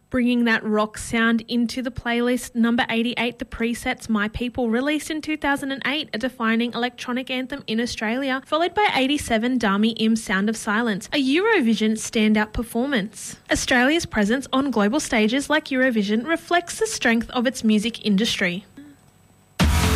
Bringing that rock sound into the playlist, number 88, The Presets, My People, released in 2008, a defining electronic anthem in Australia, followed by 87, Dami Im, Sound of Silence, a Eurovision standout performance. Australia's presence on global stages like Eurovision reflects the strength of its music industry.